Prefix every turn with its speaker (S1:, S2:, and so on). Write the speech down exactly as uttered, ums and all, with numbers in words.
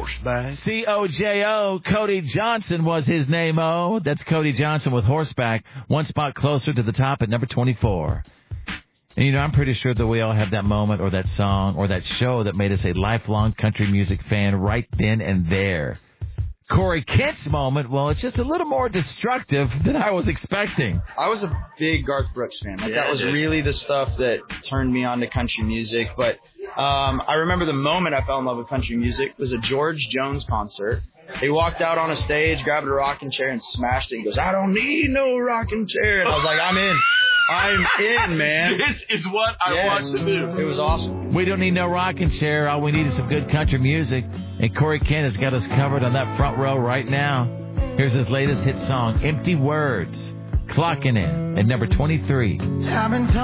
S1: Horseback.
S2: C O J O, Cody Johnson was his name, oh. That's Cody Johnson with Horseback. One spot closer to the top at number twenty-four. And, you know, I'm pretty sure that we all have that moment or that song or that show that made us a lifelong country music fan right then and there. Corey Kent's moment, well, it's just a little more destructive than I was expecting.
S3: I was a big Garth Brooks fan. Like,
S1: Yeah,
S3: that was
S1: dude.
S3: really the stuff that turned me on to country music. But um, I remember the moment I fell in love with country music was a George Jones concert. He walked out on a stage, grabbed a rocking chair, and smashed it. He goes, "I don't need no rocking chair." And I was like, I'm in. I'm in, man.
S1: This is what I
S3: Yes.
S1: want to do.
S3: It was awesome.
S2: We don't need no rocking chair. All we need is some good country music. And Corey Kent has got us covered on that front row right now. Here's his latest hit song, Empty Words, clocking in at number twenty-three.